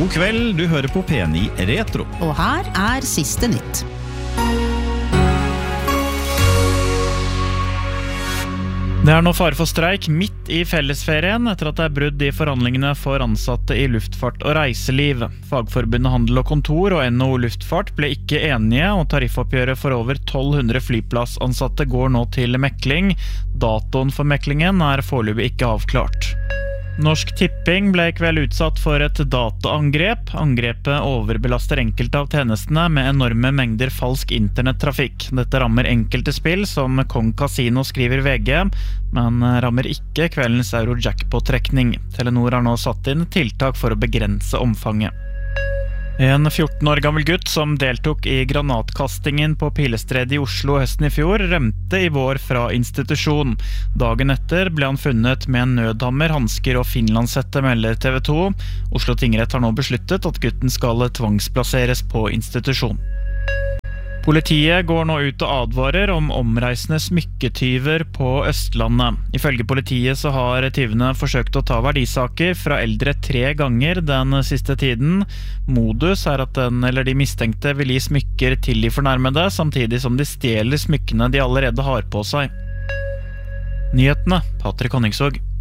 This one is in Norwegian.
God kveld, du hører på P9 Retro. Og her siste nytt. Det nå fare for streik midt I fellesferien etter at det brudd I forhandlingene for ansatte I luftfart og reiseliv. Fagforbundet Handel og Kontor og NHO Luftfart ble ikke enige, og tariffoppgjøret for over 1200 flyplassansatte går nå til mekling. Datoen for meklingen foreløpig ikke avklart. Norsk Tipping ble I kveld utsatt for et dataangrep. Angrepet overbelaster enkelte av tjenestene med enorme mengder falsk internettrafikk. Dette rammer enkelte spill som Kong Casino, skriver VG, men rammer ikke kveldens Eurojackpot-trekning. Telenor har nå satt inn tiltak for å begrense omfanget. En 14 år gammel gutt som deltok I granatkastingen på Pilestredet I Oslo høsten I fjor, rømte I vår fra institusjon. Dagen etter ble han funnet med en nødhammer, hansker og finlandshette, melder TV 2. Oslo tingrett har nå besluttet at gutten skal tvangsplasseres på institusjon. Politiet går nå ut og advarer om omreisende smykketyver på Østlandet. Ifølge politiet så har tyvene forsøkt å ta verdisaker fra eldre 3 ganger den siste tiden. Modus at den eller de mistenkte vil gi smykker til de fornærmede, samtidig som de stjeler smykkene de allerede har på seg. Nyhetene, Patrick Honningsvåg.